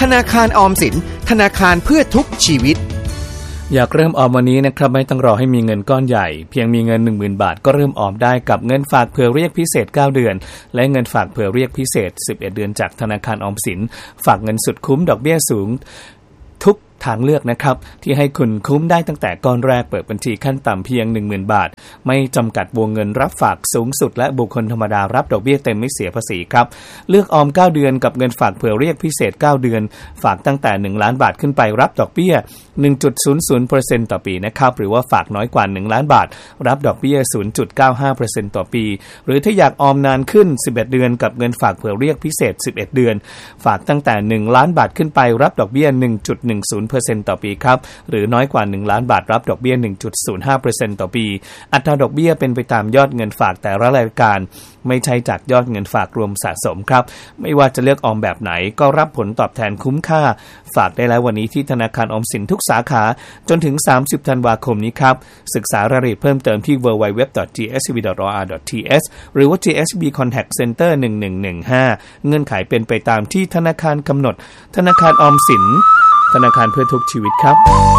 นาคารออมสินธนาคารเพื่อทุกชีวิตอยากเริ่มออมวันนี้นะครับไม่ต้องรอให้มีเงินก้อนใหญ่เพียงมีเงิน 10,000 บาทก็เริ่มออมได้กับเงินฝากเผื่อเรียกพิเศษ9เดือนและเงินฝากเผื่อเรียกพิเศษ11เดือนจากธนาคารออมสินฝากเงินสุดคุ้มดอกเบี้ยสูงทุกทางเลือกนะครับที่ให้คุณคุ้มได้ตั้งแต่ก้อนแรกเปิดบัญชีขั้นต่ำเพียง 10,000 บาทไม่จำกัดวงเงินรับฝากสูงสุดและบุคคลธรรมดารับดอกเบี้ยเต็มไม่เสียภาษีครับเลือกออม9เดือนกับเงินฝากเผื่อเรียกพิเศษ9เดือนฝากตั้งแต่1ล้านบาทขึ้นไปรับดอกเบี้ย 1.00% ต่อปีนะครับหรือว่าฝากน้อยกว่า1ล้านบาทรับดอกเบี้ย 0.95% ต่อปีหรือถ้าอยากออมนานขึ้น11เดือนกับเงินฝากเผื่อเรียกพิเศษ11เดือนฝากตั้งแต่1ล้านบาทขึ้นไปรับดอกเบี้ย 1.10% ต่อปีครับหรือน้อยกว่า1ล้านบาทรับดอกเบี้ย 1.05% ต่อปีอัตราดอกเบี้ยเป็นไปตามยอดเงินฝากแต่ละรายการไม่ใช่จากยอดเงินฝากรวมสะสมครับไม่ว่าจะเลือกออมแบบไหนก็รับผลตอบแทนคุ้มค่าฝากได้แล้ววันนี้ที่ธนาคารออมสินทุกสาขาจนถึง30ธันวาคมนี้ครับศึกษารายละเอียดเพิ่มเติมที่ www.gsb.or.th หรือว่า GSB Contact Center 1115เงื่อนไขเป็นไปตามที่ธนาคารกำหนดธนาคารออมสินธนาคารเพื่อทุกชีวิตครับ